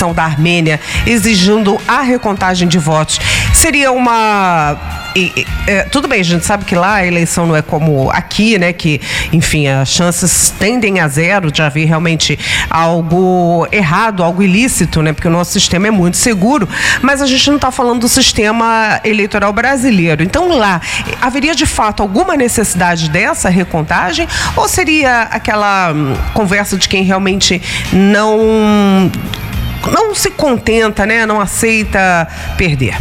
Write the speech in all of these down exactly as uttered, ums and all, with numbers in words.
oposição da Armênia exigindo a recontagem de votos, seria uma... E, e, é, tudo bem, a gente sabe que lá a eleição não é como aqui, né? Que, enfim, as chances tendem a zero de haver realmente algo errado, algo ilícito, né? Porque o nosso sistema é muito seguro, mas a gente não está falando do sistema eleitoral brasileiro. Então, lá, haveria de fato alguma necessidade dessa recontagem ou seria aquela hum, conversa de quem realmente não, não se contenta, né? Não aceita perder?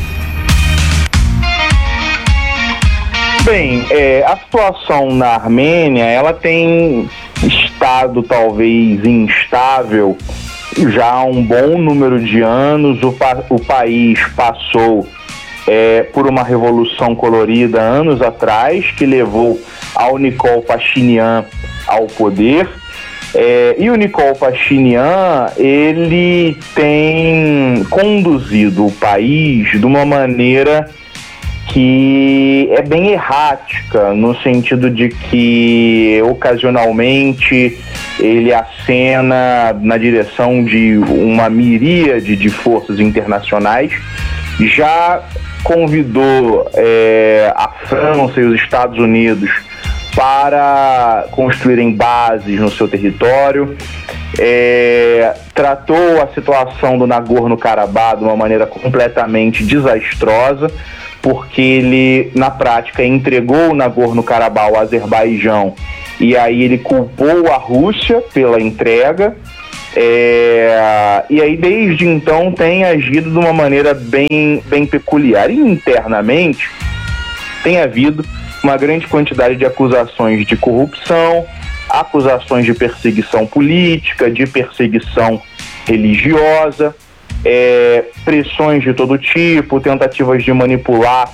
Bem, é, a situação na Armênia, ela tem estado talvez instável já há um bom número de anos. O, pa- o país passou é, por uma revolução colorida anos atrás, que levou ao Nikol Pashinyan ao poder. É, e o Nikol Pashinyan, ele tem conduzido o país de uma maneira que é bem errática, no sentido de que ocasionalmente ele acena na direção de uma miríade de forças internacionais, já convidou é, a França e os Estados Unidos para construírem bases no seu território, é, tratou a situação do Nagorno-Karabakh de uma maneira completamente desastrosa, porque ele, na prática, entregou o Nagorno-Karabakh ao Azerbaijão e aí ele culpou a Rússia pela entrega, é, e aí desde então tem agido de uma maneira bem, bem peculiar. E internamente tem havido uma grande quantidade de acusações de corrupção, acusações de perseguição política, de perseguição religiosa, É, pressões de todo tipo, tentativas de manipular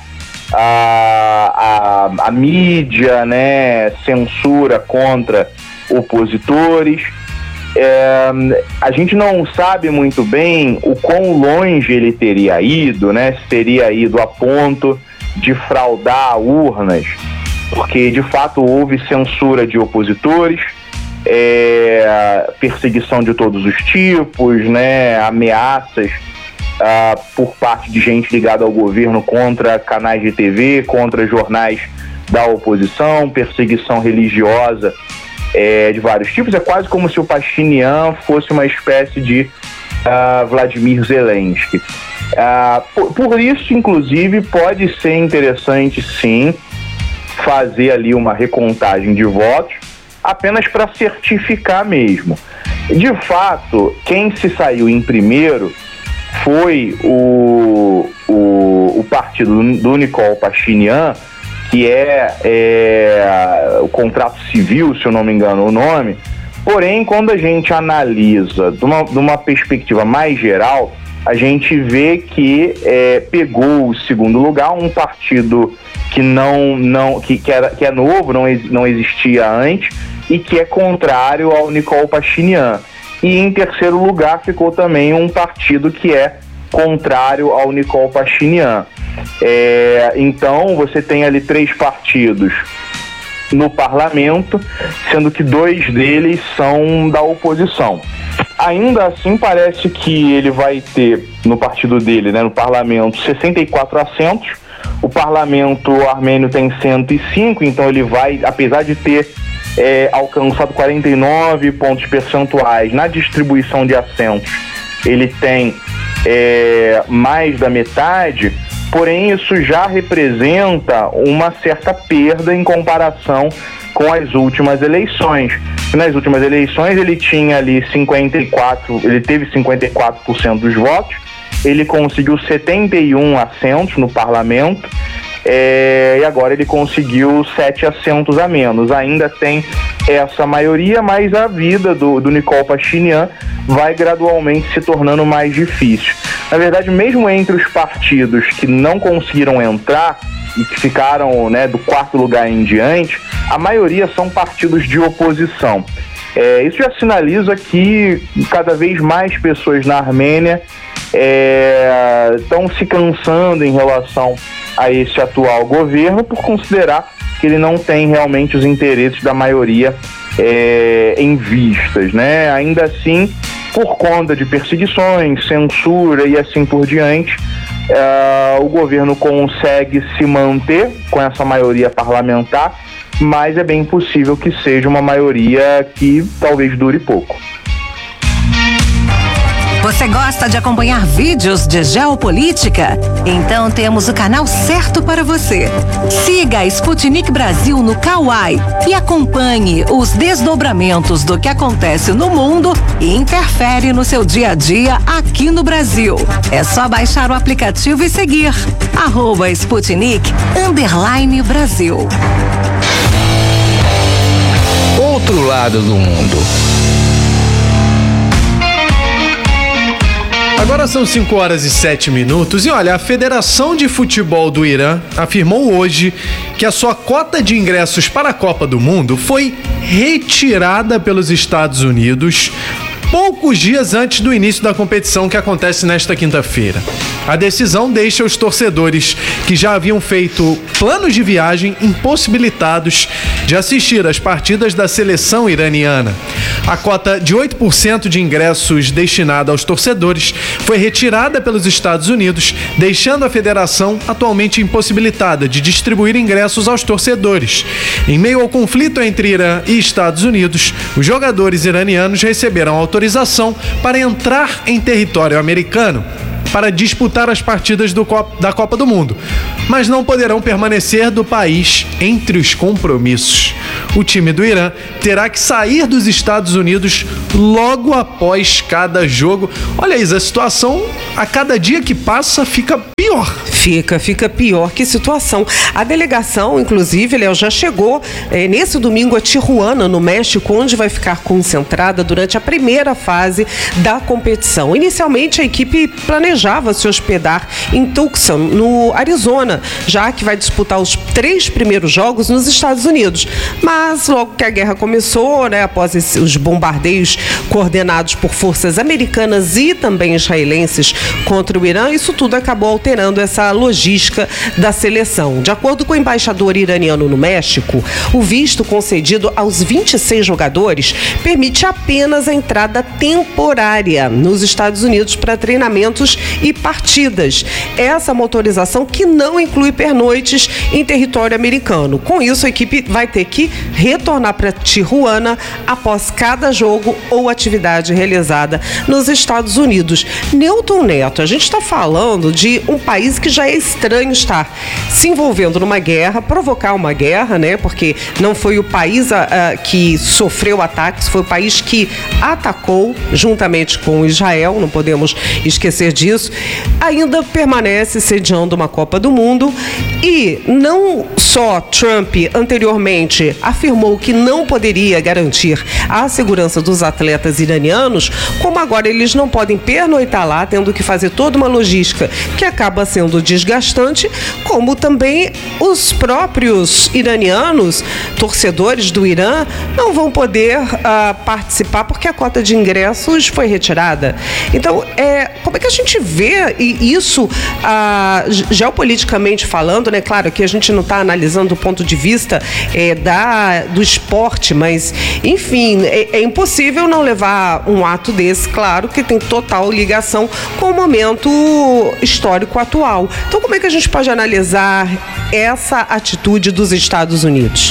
a, a, a mídia, né, censura contra opositores. É, a gente não sabe muito bem o quão longe ele teria ido, né, se teria ido a ponto de fraudar urnas, porque de fato houve censura de opositores, É, perseguição de todos os tipos, né, ameaças ah, por parte de gente ligada ao governo contra canais de T V, contra jornais da oposição, perseguição religiosa é, de vários tipos. É quase como se o Pashinyan fosse uma espécie de ah, Vladimir Zelensky. Ah, por, por isso, inclusive, pode ser interessante, sim, fazer ali uma recontagem de votos, apenas para certificar mesmo. De fato, quem se saiu em primeiro foi o, o, o partido do Nikol Pashinyan, que é, é o Contrato Civil, se eu não me engano o nome. Porém, quando a gente analisa de uma, de uma perspectiva mais geral, a gente vê que é, pegou o segundo lugar um partido que, não, não, que, que, era, que é novo, não, não existia antes, e que é contrário ao Nikol Pashinyan. E em terceiro lugar ficou também um partido que é contrário ao Nikol Pashinyan. É, então você tem ali três partidos no parlamento, sendo que dois deles são da oposição. Ainda assim, parece que ele vai ter no partido dele, né, no parlamento, sessenta e quatro assentos. O parlamento armênio tem cento e cinco, então ele vai, apesar de ter É, alcançado quarenta e nove pontos percentuais na distribuição de assentos, ele tem é, mais da metade, porém isso já representa uma certa perda em comparação com as últimas eleições. Nas últimas eleições ele tinha ali cinquenta e quatro, ele teve cinquenta e quatro por cento dos votos, ele conseguiu setenta e um assentos no parlamento, É, e agora ele conseguiu sete assentos a menos. Ainda tem essa maioria, mas a vida do, do Nikol Pashinyan vai gradualmente se tornando mais difícil. Na verdade, mesmo entre os partidos que não conseguiram entrar e que ficaram, né, do quarto lugar em diante, a maioria são partidos de oposição. É, isso já sinaliza que cada vez mais pessoas na Armênia estão é, se cansando em relação a esse atual governo, por considerar que ele não tem realmente os interesses da maioria é, em vistas, né? Ainda assim, por conta de perseguições, censura e assim por diante, uh, o governo consegue se manter com essa maioria parlamentar, mas é bem possível que seja uma maioria que talvez dure pouco. Você gosta de acompanhar vídeos de geopolítica? Então temos o canal certo para você. Siga a Sputnik Brasil no Kawai e acompanhe os desdobramentos do que acontece no mundo e interfere no seu dia a dia aqui no Brasil. É só baixar o aplicativo e seguir arroba Sputnik underline Brasil. Outro lado do mundo. Agora são cinco horas e sete minutos e olha, a Federação de Futebol do Irã afirmou hoje que a sua cota de ingressos para a Copa do Mundo foi retirada pelos Estados Unidos poucos dias antes do início da competição que acontece nesta quinta-feira. A decisão deixa os torcedores que já haviam feito planos de viagem impossibilitados de assistir às partidas da seleção iraniana. A cota de oito por cento de ingressos destinada aos torcedores foi retirada pelos Estados Unidos, deixando a federação atualmente impossibilitada de distribuir ingressos aos torcedores. Em meio ao conflito entre Irã e Estados Unidos, os jogadores iranianos receberam autorização para entrar em território americano para disputar as partidas do Copa, da Copa do Mundo, mas não poderão permanecer do país entre os compromissos. O time do Irã terá que sair dos Estados Unidos logo após cada jogo. Olha, Isa, a situação a cada dia que passa fica pior. Fica, fica pior. Que situação. A delegação, inclusive, Léo, já chegou eh, nesse domingo a Tijuana, no México, onde vai ficar concentrada durante a primeira fase da competição. Inicialmente, a equipe planejava se hospedar em Tucson, no Arizona, já que vai disputar os três primeiros jogos nos Estados Unidos. Mas logo que a guerra começou, né, após esse, os bombardeios coordenados por forças americanas e também israelenses contra o Irã, isso tudo acabou alterando essa logística da seleção. De acordo com o embaixador iraniano no México, o visto concedido aos vinte e seis jogadores permite apenas a entrada temporária nos Estados Unidos para treinamentos e partidas. Essa motorização que não inclui pernoites em território americano. Com isso, a equipe vai ter que retornar para Tijuana após cada jogo ou atividade realizada nos Estados Unidos. Newton Neto, a gente está falando de um país que já é estranho estar se envolvendo numa guerra, provocar uma guerra, né? Porque não foi o país a, a, que sofreu ataques, foi o país que atacou juntamente com Israel, não podemos esquecer disso. Ainda permanece sediando uma Copa do Mundo e não só Trump anteriormente afirmou que não poderia garantir a segurança dos atletas iranianos, como agora eles não podem pernoitar lá, tendo que fazer toda uma logística que acaba sendo desgastante, como também os próprios iranianos, torcedores do Irã, não vão poder uh, participar porque a cota de ingressos foi retirada. Então, é, como é que a gente vê isso uh, geopoliticamente falando, né? Claro que a gente não está analisando do ponto de vista é, da, do esporte, mas, enfim, é, é impossível não levar um ato desse, claro, que tem total ligação com o momento histórico atual. Então, como é que a gente pode analisar essa atitude dos Estados Unidos?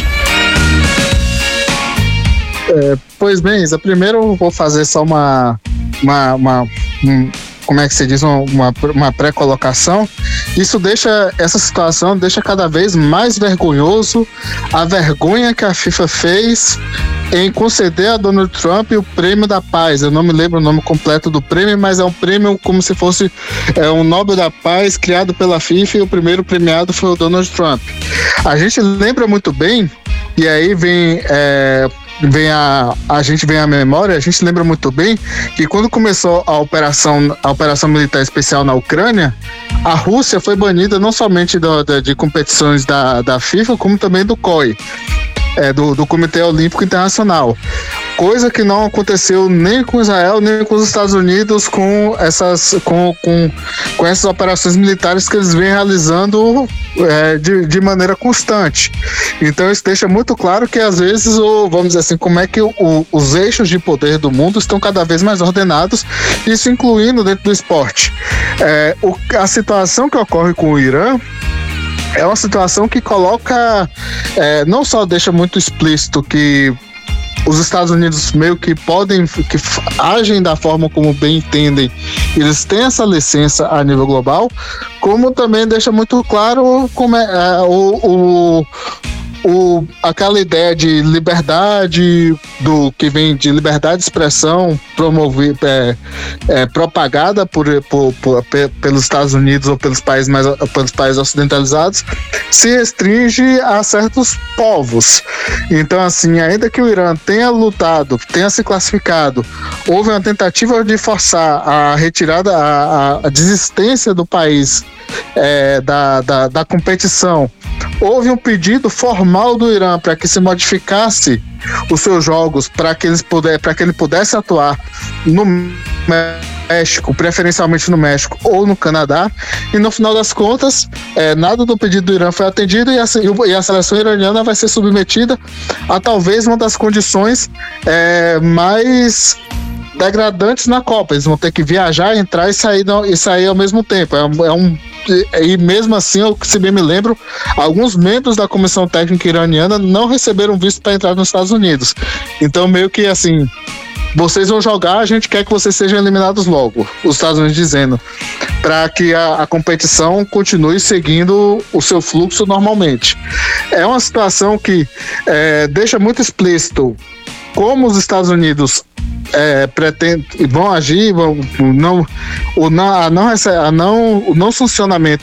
É, pois bem, Isa, primeiro eu vou fazer só uma, uma, uma um, como é que se diz, uma, uma pré-colocação. Isso deixa, essa situação deixa cada vez mais vergonhoso a vergonha que a FIFA fez em conceder a Donald Trump o Prêmio da Paz. Eu não me lembro o nome completo do prêmio, mas é um prêmio como se fosse é, um Nobel da Paz criado pela FIFA, e o primeiro premiado foi o Donald Trump. A gente lembra muito bem, e aí vem... É, Vem a, a gente vem à memória, a gente lembra muito bem que quando começou a operação, a operação militar especial na Ucrânia, a Rússia foi banida não somente do, de, de competições da, da FIFA, como também do C O I, é, do, do Comitê Olímpico Internacional. coisa que não aconteceu nem com Israel, nem com os Estados Unidos com essas, com, com, com essas operações militares que eles vêm realizando é, de, de maneira constante. Então isso deixa muito claro que às vezes, o, vamos dizer assim, como é que o, os eixos de poder do mundo estão cada vez mais ordenados, isso incluindo dentro do esporte. É, o, a situação que ocorre com o Irã é uma situação que coloca, é, não só deixa muito explícito que os Estados Unidos meio que podem, que agem da forma como bem entendem, eles têm essa licença a nível global, como também deixa muito claro como é, é o, o O, aquela ideia de liberdade, do que vem de liberdade de expressão promover, é, é, propagada por, por, por, pelos Estados Unidos ou pelos países, mais, pelos países ocidentalizados, se restringe a certos povos. Então, assim, ainda que o Irã tenha lutado, tenha se classificado, houve uma tentativa de forçar a retirada, a, a desistência do país É, da, da, da competição. Houve um pedido formal do Irã para que se modificasse os seus jogos para que, eles puder, para que ele pudesse atuar no México, preferencialmente no México ou no Canadá, e no final das contas, é, nada do pedido do Irã foi atendido e a, e a seleção iraniana vai ser submetida a talvez uma das condições é, mais degradantes na Copa. Eles vão ter que viajar, entrar e sair, e sair ao mesmo tempo. É, é um, e mesmo assim, eu, se bem me lembro, alguns membros da comissão técnica iraniana não receberam visto para entrar nos Estados Unidos. Então, meio que assim, vocês vão jogar, a gente quer que vocês sejam eliminados logo, os Estados Unidos dizendo, para que a, a competição continue seguindo o seu fluxo normalmente. É uma situação que é, deixa muito explícito como os Estados Unidos É, pretende, vão agir, vão, não, o, não, a não, a não, o não funcionamento